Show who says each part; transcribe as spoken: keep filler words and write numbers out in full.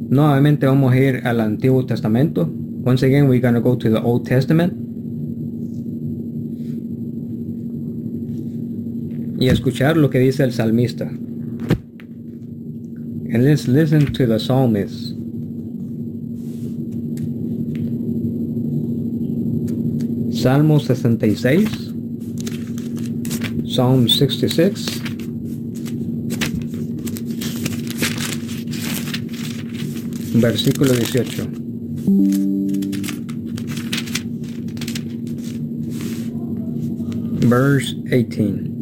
Speaker 1: Nuevamente vamos a ir al Antiguo Testamento. Once again, we're going to go to the Old Testament. Y escuchar lo que dice el salmista. And let's listen to the psalmist. Salmo sesenta y seis. Psalm sixty-six. Versículo dieciocho. Verse eighteen.